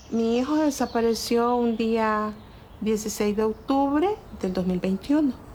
Mi hijo desapareció un día 16 de octubre del 2021.